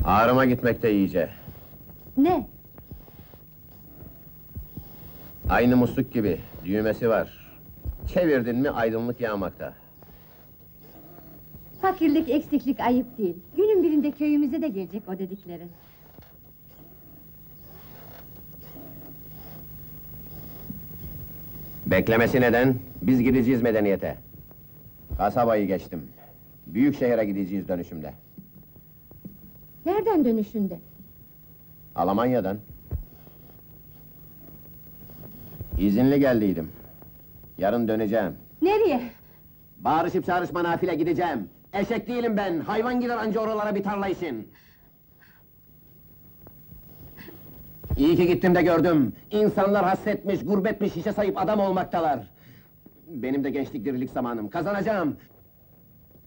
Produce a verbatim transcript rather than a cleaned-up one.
Ağrıma gitmekte iyice. Ne? Aynı musluk gibi, düğmesi var. Çevirdin mi aydınlık yağmakta. Fakirlik, eksiklik ayıp değil. Günün birinde köyümüze de gelecek o dedikleri. Beklemesi neden? Biz gideceğiz medeniyete. Kasabayı geçtim. Büyük şehre gideceğiz dönüşümde. Nereden dönüşünde? Almanya'dan. İzinli geldiydim. Yarın döneceğim. Nereye? Bağırışıp çağrışma nafile gideceğim. Eşek değilim ben, hayvan gider anca oralara bir tarla için. İyi ki gittim de gördüm. İnsanlar hasretmiş, gurbetmiş, şişe sayıp adam olmaktalar. Benim de gençlik dirilik zamanım, kazanacağım.